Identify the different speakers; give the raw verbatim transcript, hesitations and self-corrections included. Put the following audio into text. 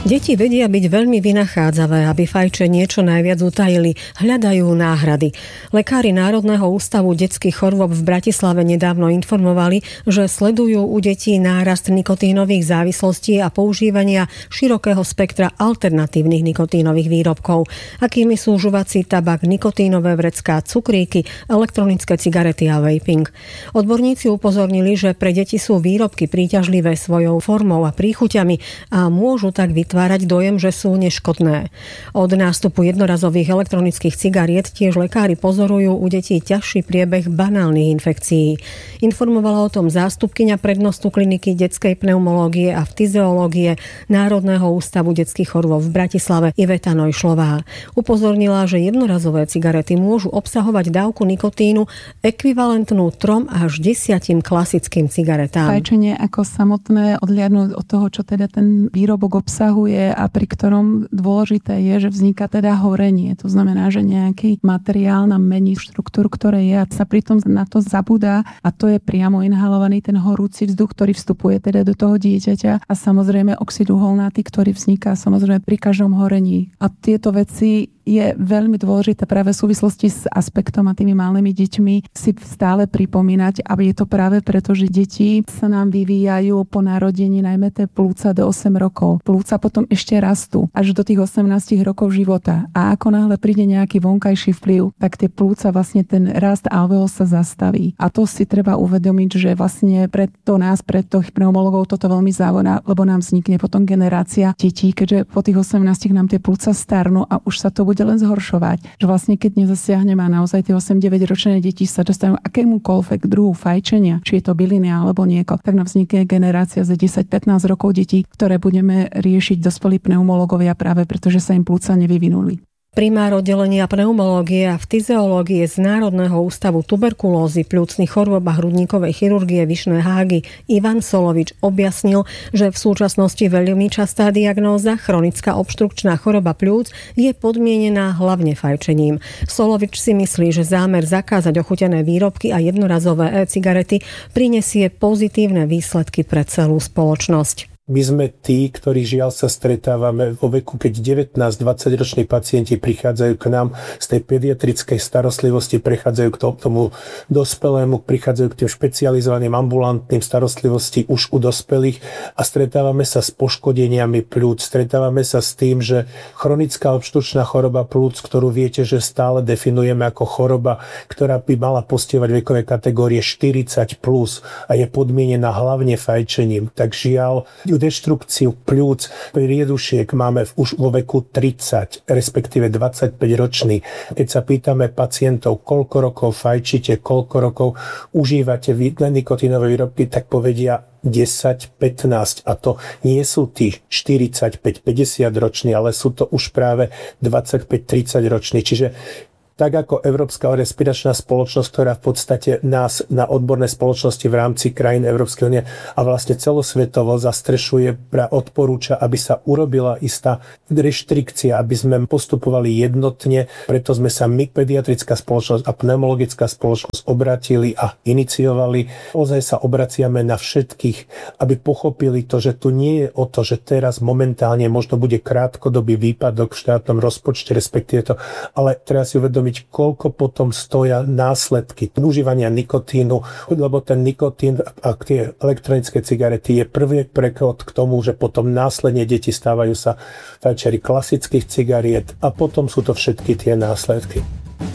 Speaker 1: Deti vedia byť veľmi vynachádzavé, aby fajčenie čo najviac utajili. Hľadajú náhrady. Lekári Národného ústavu detských chorôb v Bratislave nedávno informovali, že sledujú u detí nárast nikotínových závislostí a používania širokého spektra alternatívnych nikotínových výrobkov, akými sú žuvací tabak, nikotínové vrecká, cukríky, elektronické cigarety a vaping. Odborníci upozornili, že pre deti sú výrobky príťažlivé svojou formou a príchuťami a môžu tak vytvárať vytvárať dojem, že sú neškodné. Od nástupu jednorazových elektronických cigariet tiež lekári pozorujú u detí ťažší priebeh banálnych infekcií. Informovala o tom zástupkyňa prednostu kliniky detskej pneumológie a fyziológie Národného ústavu detských chorôb v Bratislave Iveta Nojšlová. Upozornila, že jednorazové cigarety môžu obsahovať dávku nikotínu ekvivalentnú trom až desiatim klasickým cigaretám.
Speaker 2: Fajčenie ako samotné, odliadnúť od toho, čo teda ten výrobok obsahuje, a pri ktorom dôležité je, že vzniká teda horenie. To znamená, že nejaký materiál nám mení štruktúru, ktoré je a sa pritom na to zabúda a to je priamo inhalovaný ten horúci vzduch, ktorý vstupuje teda do toho dieťaťa a samozrejme oxid uholnatý, ktorý vzniká samozrejme pri každom horení. A tieto veci je veľmi dôležité práve v súvislosti s aspektom a tými malými deťmi si stále pripomínať, a je to práve preto, že deti sa nám vyvíjajú po narodení, najmä tie plúca do osem rokov. Plúca potom ešte rastú až do tých osemnásť rokov života. A ako náhle príde nejaký vonkajší vplyv, tak tie plúca vlastne ten rast alveol sa zastaví. A to si treba uvedomiť, že vlastne preto nás, preto pneumologov toto veľmi závodá, lebo nám vznikne potom generácia detí, keďže po tých osemnástich nám tie plúca starnú a už sa to bude len zhoršovať. Že vlastne keď nezasiahneme a naozaj tie osem deväť ročné deti sa dostanú akémukoľvek druhu fajčenia, či je to byliny alebo nieko, tak nám vznikne generácia za desať pätnásť rokov detí, ktoré budeme riešiť dospelí pneumológovia práve preto, že sa im plúca nevyvinuli.
Speaker 1: Primár oddelenia pneumológie a fyziológie z Národného ústavu tuberkulózy, pľúcnych chorôb a hrudníkovej chirurgie Vyšné Hágy Ivan Solovič objasnil, že v súčasnosti veľmi častá diagnóza chronická obštrukčná choroba pľúc je podmienená hlavne fajčením. Solovič si myslí, že zámer zakázať ochutené výrobky a jednorazové e-cigarety prinesie pozitívne výsledky pre celú spoločnosť.
Speaker 3: My sme tí, ktorí žiaľ sa stretávame vo veku, keď devätnásť dvadsať roční pacienti prichádzajú k nám z tej pediatrickej starostlivosti, prechádzajú k tomu dospelému, prichádzajú k tým špecializovaným ambulantným starostlivosti už u dospelých a stretávame sa s poškodeniami pľúc, stretávame sa s tým, že chronická obštručná choroba pľúc, ktorú viete, že stále definujeme ako choroba, ktorá by mala postihovať vekové kategórie štyridsať plus a je podmienená hlavne fajčením, tak žiaľ deštrukciu pľúc priedušiek máme už vo veku tridsať, respektíve dvadsaťpäť ročný. Keď sa pýtame pacientov, koľko rokov fajčíte, koľko rokov užívate nikotínové výrobky, tak povedia desať pätnásť. A to nie sú tí štyridsaťpäť päťdesiat roční, ale sú to už práve dvadsaťpäť tridsať roční. Čiže tak ako Európska respiračná spoločnosť, ktorá v podstate nás na odborné spoločnosti v rámci krajín Európskej únie a vlastne celosvetovo zastrešuje, odporúča, aby sa urobila istá reštrikcia, aby sme postupovali jednotne. Preto sme sa my, pediatrická spoločnosť a pneumologická spoločnosť, obratili a iniciovali. Ozaj sa obraciame na všetkých, aby pochopili to, že tu nie je o to, že teraz momentálne možno bude krátkodobý výpadok v štátnom rozpočte, respektíve to, ale treba si uvedomiť, koľko potom stoja následky užívania nikotínu, lebo ten nikotín a tie elektronické cigarety je prvý preklad k tomu, že potom následne deti stávajú sa fajčeri klasických cigariet a potom sú to všetky tie následky.